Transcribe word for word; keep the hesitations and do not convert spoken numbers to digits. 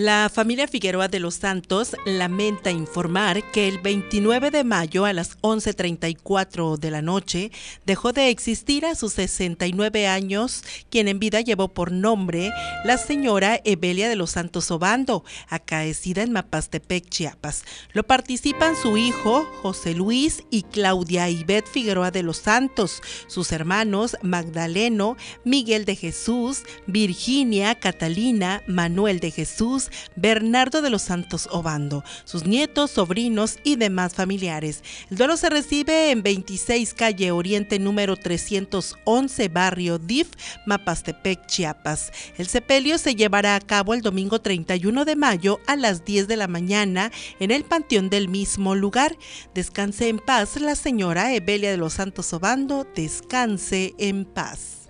La familia Figueroa de los Santos lamenta informar que el veintinueve de mayo a las once treinta y cuatro de la noche dejó de existir a sus sesenta y nueve años, quien en vida llevó por nombre la señora Evelia de los Santos Obando, acaecida en Mapastepec, Chiapas. Lo participan su hijo, José Luis, y Claudia Ivette Figueroa de los Santos, sus hermanos Magdaleno, Miguel de Jesús, Virginia, Catalina, Manuel de Jesús, Bernardo de los Santos Obando, sus nietos, sobrinos y demás familiares. El duelo se recibe en veintiséis calle Oriente número trescientos once, barrio D I F, Mapastepec, Chiapas. El sepelio se llevará a cabo el domingo treinta y uno de mayo a las diez de la mañana en el panteón del mismo lugar. Descanse en paz la señora Evelia de los Santos Obando, descanse en paz.